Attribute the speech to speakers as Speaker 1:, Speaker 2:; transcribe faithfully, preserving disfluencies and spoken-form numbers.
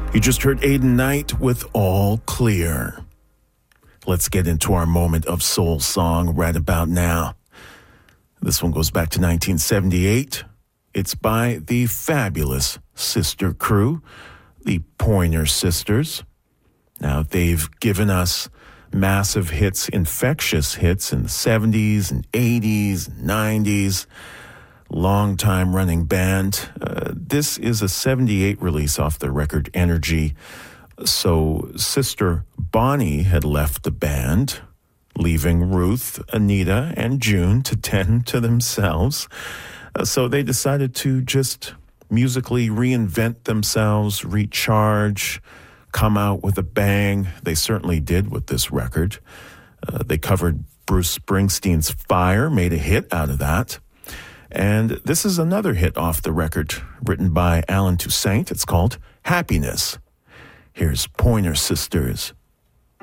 Speaker 1: You just heard Aiden Knight with All Clear. Let's get into our moment of soul song right about now. This one goes back to nineteen seventy-eight. It's by the fabulous sister crew, the Pointer Sisters. Now, they've given us massive hits, infectious hits in the seventies and eighties and nineties. Long-time running band. Uh, this is a seventy-eight release off the record Energy. So Sister Bonnie had left the band, leaving Ruth, Anita, and June to tend to themselves. Uh, so they decided to just musically reinvent themselves, recharge, come out with a bang. They certainly did with this record. Uh, they covered Bruce Springsteen's Fire, made a hit out of that. And this is another hit off the record, written by Alan Toussaint. It's called Happiness. Here's Pointer Sisters